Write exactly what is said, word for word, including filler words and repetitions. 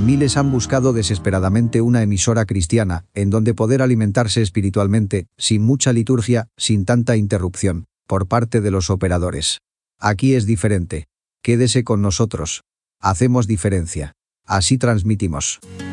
Miles han buscado desesperadamente una emisora cristiana, en donde poder alimentarse espiritualmente, sin mucha liturgia, sin tanta interrupción, por parte de los operadores. Aquí es diferente. Quédese con nosotros. Hacemos diferencia. Así transmitimos.